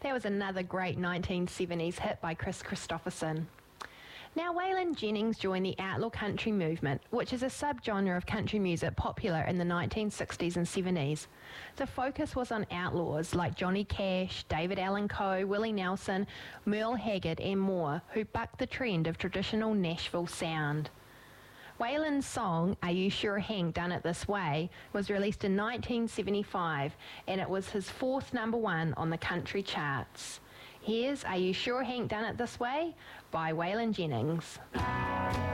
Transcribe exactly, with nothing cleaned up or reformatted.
That was another great nineteen seventies hit by Chris Christopherson. Now, Waylon Jennings joined the outlaw country movement, which is a subgenre of country music popular in the nineteen sixties and seventies. The focus was on outlaws like Johnny Cash, David Allan Coe, Willie Nelson, Merle Haggard and more, who bucked the trend of traditional Nashville sound. Waylon's song, Are You Sure Hank Done It This Way, was released in nineteen seventy-five, and it was his fourth number one on the country charts. Here's Are You Sure Hank Done It This Way by Waylon Jennings.